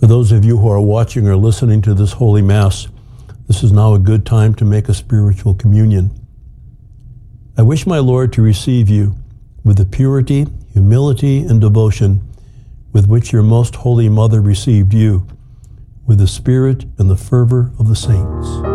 For those of you who are watching or listening to this Holy Mass, this is now a good time to make a spiritual communion. I wish my Lord to receive you with the purity, humility, and devotion with which your most holy Mother received you, with the spirit and the fervor of the saints.